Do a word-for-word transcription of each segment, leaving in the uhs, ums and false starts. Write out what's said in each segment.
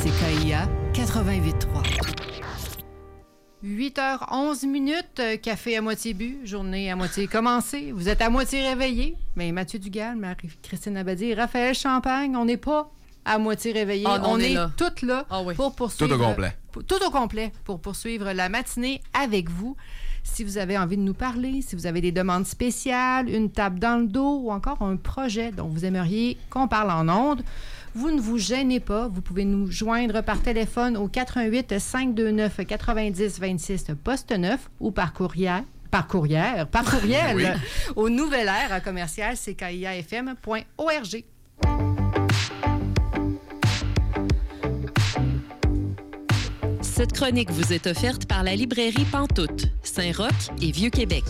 C K I A quatre-vingt-huit trois. huit heures onze minutes, café à moitié bu, journée à moitié commencée. Vous êtes à moitié réveillés. Mais Mathieu Dugal, Marie-Christine Abadie, Raphaël Champagne, on n'est pas à moitié réveillés. Oh, non, on, on est est là. toutes là oh, oui. pour poursuivre... Tout au complet. Pour, tout au complet pour poursuivre la matinée avec vous. Si vous avez envie de nous parler, si vous avez des demandes spéciales, une tape dans le dos ou encore un projet dont vous aimeriez qu'on parle en ondes, vous ne vous gênez pas. Vous pouvez nous joindre par téléphone au quatre un huit, cinq deux neuf, neuf zéro deux six, poste neuf ou par courriel. Par courriel, par courriel oui. au nouvel air à commercial c k i a f m point org. Cette chronique vous est offerte par la librairie Pantoute, Saint-Roch et Vieux-Québec.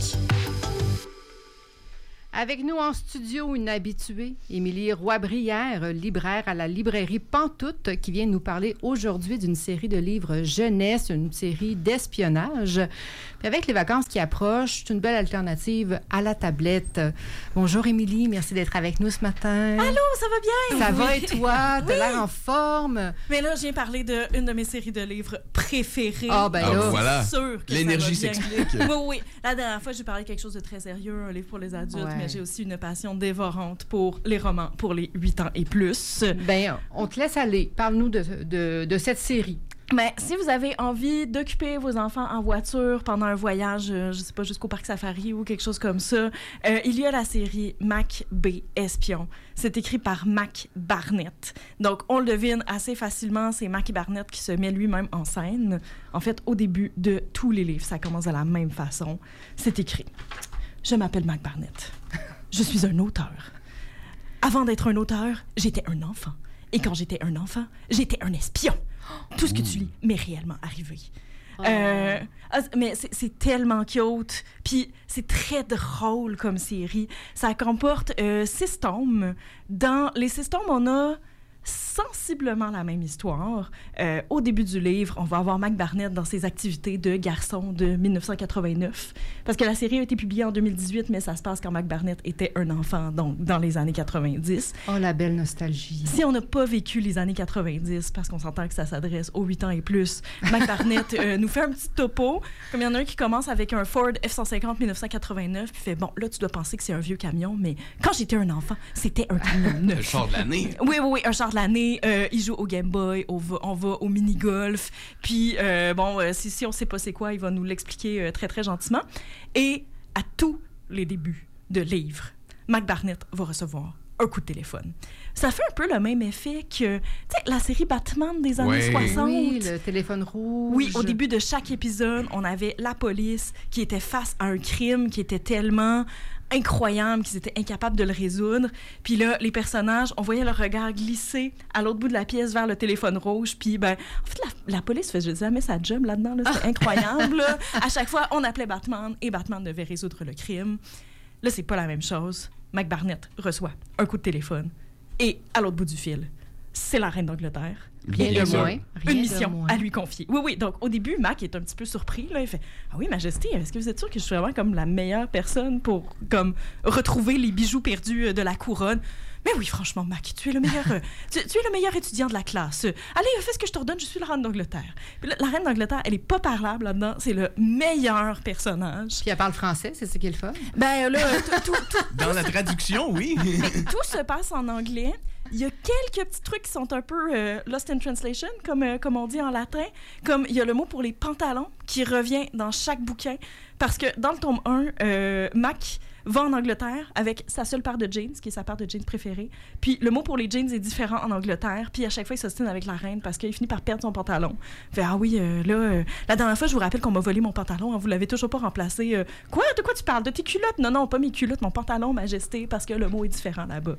Avec nous en studio, une habituée, Émilie Roy-Brière, libraire à la librairie Pantoute, qui vient nous parler aujourd'hui d'une série de livres jeunesse, une série d'espionnage. Puis avec les vacances qui approchent, c'est une belle alternative à la tablette. Bonjour Émilie, merci d'être avec nous ce matin. Allô, ça va bien? Ça oui. va et toi? T'as oui. l'air en forme. Mais là, je viens parler d'une de mes séries de livres préférées. Ah, ben Ah, là, voilà. C'est sûr que L'énergie ça va bien. s'explique. Oui, oui. La dernière fois, j'ai parlé de quelque chose de très sérieux, un livre pour les adultes, Ouais. mais j'ai aussi une passion dévorante pour les romans pour les huit ans et plus. Ben, on te laisse aller. Parle-nous de, de, de cette série. Mais si vous avez envie d'occuper vos enfants en voiture pendant un voyage, euh, je sais pas, jusqu'au parc safari ou quelque chose comme ça, euh, il y a la série Mac B. Espion. C'est écrit par Mac Barnett. Donc, on le devine assez facilement, c'est Mac Barnett qui se met lui-même en scène. En fait, au début de tous les livres, ça commence de la même façon. C'est écrit. Je m'appelle Mac Barnett. Je suis un auteur. Avant d'être un auteur, j'étais un enfant. Et quand j'étais un enfant, j'étais un espion. Tout ce que tu lis m'est réellement arrivé. Oh. Euh, mais c'est, c'est tellement cute. Puis c'est très drôle comme série. Ça comporte euh, six tomes. Dans les six tomes, on a sensiblement la même histoire. Euh, au début du livre, on va avoir Mac Barnett dans ses activités de garçon de dix-neuf cent quatre-vingt-neuf. Parce que la série a été publiée en deux mille dix-huit, mais ça se passe quand Mac Barnett était un enfant, donc dans les années quatre-vingt-dix. Oh, la belle nostalgie. Si on n'a pas vécu les années quatre-vingt-dix, parce qu'on s'entend que ça s'adresse aux huit ans et plus, Mac Barnett euh, nous fait un petit topo. Comme il y en a un qui commence avec un Ford F cent cinquante dix-neuf cent quatre-vingt-neuf, puis fait, bon, là, tu dois penser que c'est un vieux camion, mais quand j'étais un enfant, c'était un camion neuf. Le char de l'année. Oui, oui, oui, un char de l'année. Euh, il joue au Game Boy, on va, on va au mini-golf. Puis, euh, bon, euh, si, si on sait pas c'est quoi, il va nous l'expliquer euh, très, très gentiment. Et à tous les débuts de livres, Mac Barnett va recevoir un coup de téléphone. Ça fait un peu le même effet que, tu sais, la série Batman des années ouais. soixante. Oui, le téléphone rouge. Oui, au début de chaque épisode, on avait la police qui était face à un crime qui était tellement incroyable qu'ils étaient incapables de le résoudre. Puis là, les personnages, on voyait leur regard glisser à l'autre bout de la pièce vers le téléphone rouge. Puis, ben, en fait, la, la police faisait jamais sa job là-dedans. Là. C'était incroyable. Là. À chaque fois, on appelait Batman et Batman devait résoudre le crime. Là, c'est pas la même chose. Mac Barnett reçoit un coup de téléphone et à l'autre bout du fil, c'est la reine d'Angleterre. Rien Bien de sûr. moins. Rien Une de mission moins. à lui confier. Oui, oui. Donc, au début, Mac est un petit peu surpris. Là. Il fait « Ah oui, Majesté, est-ce que vous êtes sûr que je suis vraiment comme la meilleure personne pour comme, retrouver les bijoux perdus de la couronne? » Mais oui, franchement, Mac, tu es le meilleur, euh, tu, tu es le meilleur étudiant de la classe. Allez, fais ce que je te redonne, je suis la reine d'Angleterre. Puis la, la reine d'Angleterre, elle est pas parlable là-dedans. C'est le meilleur personnage. Puis elle parle français, c'est ça qui est le fun. Ben là, tout, tout, tout, Dans la traduction, oui. mais tout se passe en anglais. Il y a quelques petits trucs qui sont un peu euh, lost in translation, comme, euh, comme on dit en latin. Comme il y a le mot pour les pantalons qui revient dans chaque bouquin. Parce que dans le tome un, euh, Mac va en Angleterre avec sa seule paire de jeans, qui est sa paire de jeans préférée. Puis le mot pour les jeans est différent en Angleterre. Puis à chaque fois, il s'ostine avec la reine parce qu'il finit par perdre son pantalon. Il fait « Ah oui, euh, là, euh, la dernière fois, je vous rappelle qu'on m'a volé mon pantalon. Hein, vous l'avez toujours pas remplacé. Euh, quoi? De quoi tu parles? De tes culottes? Non, non, pas mes culottes, mon pantalon, Majesté, parce que le mot est différent là-bas.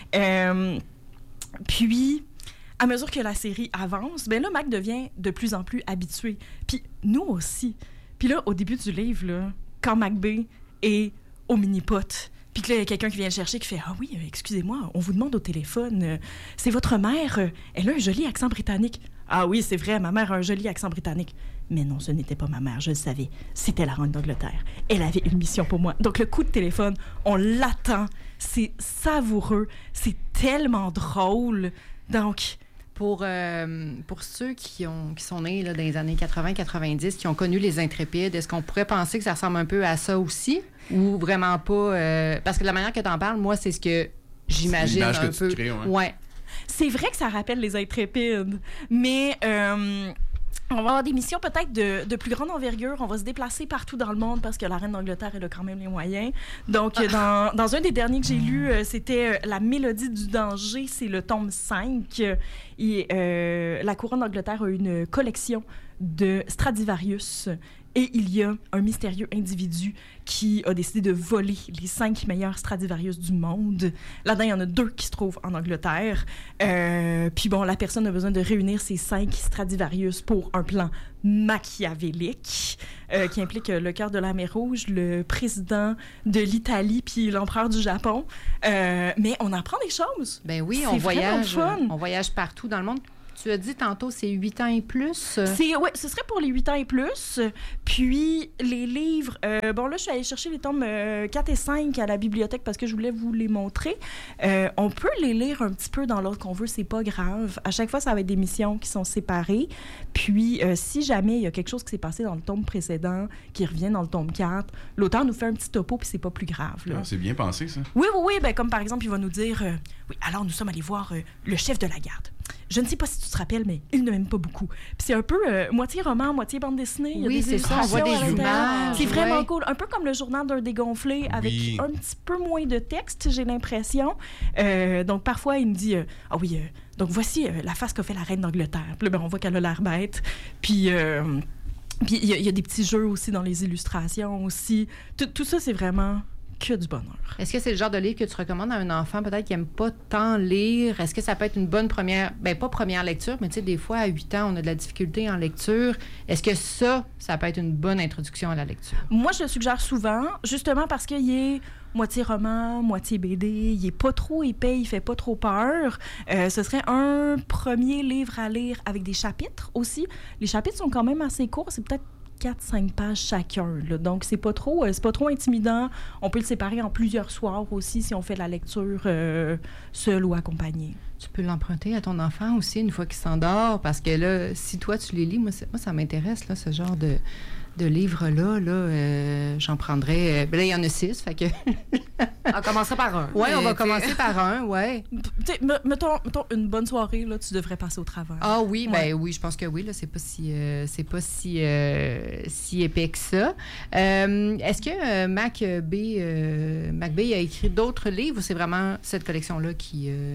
Euh, puis... À mesure que la série avance, ben là, Mac devient de plus en plus habitué. Puis nous aussi. Puis là, au début du livre, là, quand Mac B est au mini-pot, puis que là, il y a quelqu'un qui vient le chercher qui fait « Ah oui, euh, excusez-moi, on vous demande au téléphone, euh, c'est votre mère, euh, elle a un joli accent britannique. »« Ah oui, c'est vrai, ma mère a un joli accent britannique. » Mais non, ce n'était pas ma mère, je le savais. C'était la reine d'Angleterre. Elle avait une mission pour moi. Donc le coup de téléphone, on l'attend. C'est savoureux. C'est tellement drôle. Donc... Pour, euh, pour ceux qui, ont, qui sont nés là, dans les années quatre-vingts quatre-vingt-dix, qui ont connu les Intrépides, est-ce qu'on pourrait penser que ça ressemble un peu à ça aussi? Ou vraiment pas? Euh, parce que de la manière que tu en parles, moi, c'est ce que j'imagine un que peu. Tu crées, ouais. ouais. C'est vrai que ça rappelle les Intrépides, mais... Euh, on va avoir des missions peut-être de, de plus grande envergure. On va se déplacer partout dans le monde parce que la reine d'Angleterre, elle a quand même les moyens. Donc, dans, dans un des derniers que j'ai lus, euh, c'était euh, La Mélodie du danger. C'est le tome cinq. Et euh, la couronne d'Angleterre a une collection de Stradivarius. Et il y a un mystérieux individu qui a décidé de voler les cinq meilleurs Stradivarius du monde. Là-dedans, il y en a deux qui se trouvent en Angleterre. Euh, puis bon, la personne a besoin de réunir ces cinq Stradivarius pour un plan machiavélique euh, qui implique le cœur de la mer Rouge, le président de l'Italie puis l'empereur du Japon. Euh, mais on apprend des choses. Ben oui, C'est on voyage, fun. on voyage partout dans le monde. Tu as dit tantôt, c'est huit ans et plus. C'est, ouais, ce serait pour les huit ans et plus. Puis, les livres... Euh, bon, là, je suis allée chercher les tomes euh, quatre et cinq à la bibliothèque parce que je voulais vous les montrer. Euh, on peut les lire un petit peu dans l'ordre qu'on veut, c'est pas grave. À chaque fois, ça va être des missions qui sont séparées. Puis, euh, si jamais il y a quelque chose qui s'est passé dans le tome précédent, qui revient dans le tome quatre, l'auteur nous fait un petit topo, puis c'est pas plus grave. Là. Ah, c'est bien pensé, ça. Oui, oui, oui. Ben, comme par exemple, il va nous dire... Euh, oui, alors nous sommes allés voir euh, le chef de la garde. Je ne sais pas si tu te rappelles, mais il ne m'aime pas beaucoup. Puis c'est un peu euh, moitié roman, moitié bande dessinée. Il y a oui, des c'est ça, on voit des images. C'est vraiment ouais. cool. Un peu comme le journal d'un dégonflé, avec oui. un petit peu moins de texte, j'ai l'impression. Euh, donc parfois, il me dit euh, « Ah oui, euh, donc voici euh, la face qu'a fait la reine d'Angleterre. » Puis là, ben, on voit qu'elle a l'air bête. Puis... Euh, puis il y, y a des petits jeux aussi dans les illustrations aussi. Tout, tout ça, c'est vraiment... que du bonheur. Est-ce que c'est le genre de livre que tu recommandes à un enfant peut-être qui n'aime pas tant lire? Est-ce que ça peut être une bonne première... Ben pas première lecture, mais tu sais, des fois, à huit ans, on a de la difficulté en lecture. Est-ce que ça, ça peut être une bonne introduction à la lecture? Moi, je le suggère souvent, justement parce qu'il est moitié roman, moitié B D, il est pas trop épais, il fait pas trop peur. Euh, ce serait un premier livre à lire avec des chapitres aussi. Les chapitres sont quand même assez courts, c'est peut-être quatre cinq pages chacun. Là. Donc, c'est pas trop euh, c'est pas trop intimidant. On peut le séparer en plusieurs soirs aussi si on fait la lecture euh, seul ou accompagné. Tu peux l'emprunter à ton enfant aussi une fois qu'il s'endort, parce que là, si toi, tu les lis, moi, moi ça m'intéresse, là, ce genre de, de livres-là. Là, euh, j'en prendrais... Euh, ben là, il y en a six, fait que... On commencera par un. Oui, on va t'sais. commencer par un, oui. Mettons, mettons une bonne soirée, là, tu devrais passer au travers. Ah oui, ben ouais. oui, je pense que oui, là, c'est pas si, euh, c'est pas si, euh, si épais que ça. Euh, est-ce que euh, Mac B, euh, Mac B a écrit d'autres livres ou c'est vraiment cette collection-là qui... Euh...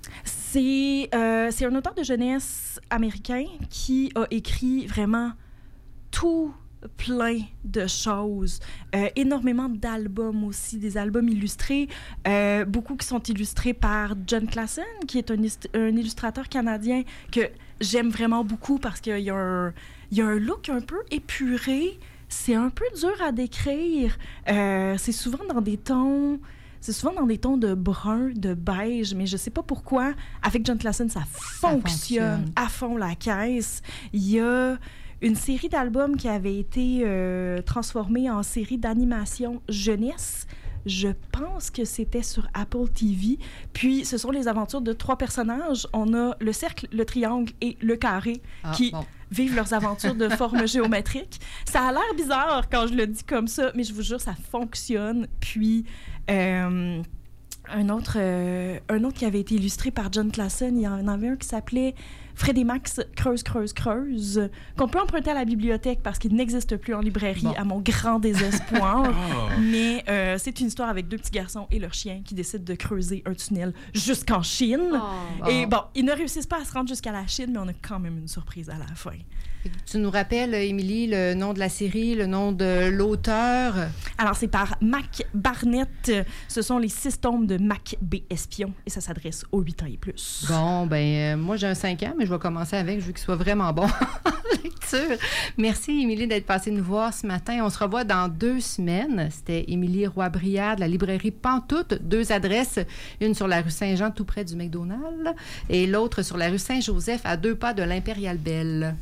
C'est, euh, c'est un auteur de jeunesse américain qui a écrit vraiment tout plein de choses. Euh, énormément d'albums aussi, des albums illustrés, euh, beaucoup qui sont illustrés par John Klassen, qui est un, un illustrateur canadien que j'aime vraiment beaucoup parce qu'il y a un, il y a un look un peu épuré. C'est un peu dur à décrire. Euh, c'est souvent dans des tons... C'est souvent dans des tons de brun, de beige, mais je sais pas pourquoi. Avec John Klassen, ça fonctionne, fonctionne à fond la caisse. Il y a une série d'albums qui avait été euh, transformée en série d'animation jeunesse. Je pense que c'était sur Apple T V. Puis, ce sont les aventures de trois personnages. On a le cercle, le triangle et le carré ah, qui bon. vivent leurs aventures de forme géométrique. Ça a l'air bizarre quand je le dis comme ça, mais je vous jure, ça fonctionne. Puis, euh, un, autre, euh, un autre qui avait été illustré par John Klassen, il y en avait un qui s'appelait Fred et Max creuse, creuse, creuse, qu'on peut emprunter à la bibliothèque parce qu'il n'existe plus en librairie, bon. à mon grand désespoir. oh. Mais euh, c'est une histoire avec deux petits garçons et leur chien qui décident de creuser un tunnel jusqu'en Chine. Oh. Et bon, ils ne réussissent pas à se rendre jusqu'à la Chine, mais on a quand même une surprise à la fin. Tu nous rappelles, Émilie, le nom de la série, le nom de l'auteur? Alors, c'est par Mac Barnett. Ce sont les six tomes de Mac B Espion et ça s'adresse aux huit ans et plus. Bon, ben euh, moi, j'ai un cinq ans, mais je vais commencer avec. Je veux qu'il soit vraiment bon en lecture. Merci, Émilie, d'être passée nous voir ce matin. On se revoit dans deux semaines. C'était Émilie Roy-Briard de la librairie Pantoute. Deux adresses, une sur la rue Saint-Jean, tout près du McDonald's, et l'autre sur la rue Saint-Joseph, à deux pas de l'Impérial Belle.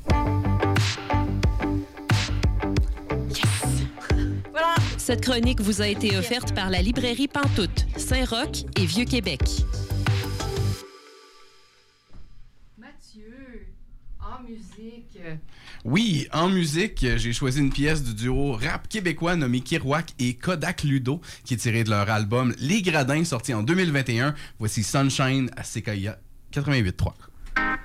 Voilà. Cette chronique vous a été offerte par la librairie Pantoute, Saint-Roch et Vieux-Québec. Mathieu, en musique. Oui, en musique, j'ai choisi une pièce du duo rap québécois nommé Kirouac et Kodak Ludo, qui est tirée de leur album Les Gradins, sorti en deux mille vingt et un. Voici Sunshine à C K I A quatre-vingt-huit trois.